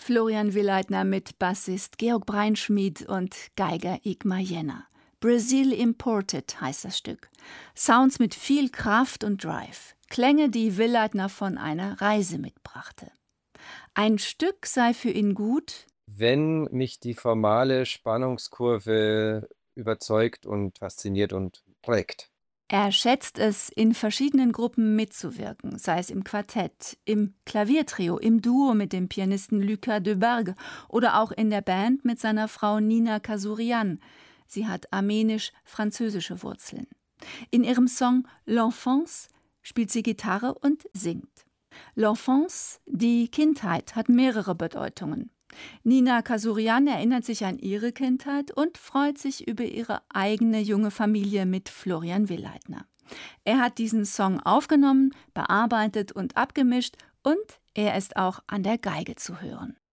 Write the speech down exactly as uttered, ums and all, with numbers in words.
Florian Willeitner mit Bassist Georg Breinschmidt und Geiger Igmar Jenner. Brazil Imported heißt das Stück. Sounds mit viel Kraft und Drive. Klänge, die Willeitner von einer Reise mitbrachte. Ein Stück sei für ihn gut, wenn mich die formale Spannungskurve überzeugt und fasziniert und prägt. er schätzt es, in verschiedenen Gruppen mitzuwirken, sei es im Quartett, im Klaviertrio, im Duo mit dem Pianisten Lucas Debargue oder auch in der Band mit seiner Frau Nina Kasurian. Sie hat armenisch-französische Wurzeln. In ihrem Song L'Enfance spielt sie Gitarre und singt. L'Enfance, die Kindheit, hat mehrere Bedeutungen. Nina Kasurian erinnert sich an ihre Kindheit und freut sich über ihre eigene junge Familie mit Florian Willeitner. Er hat diesen Song aufgenommen, bearbeitet und abgemischt und er ist auch an der Geige zu hören.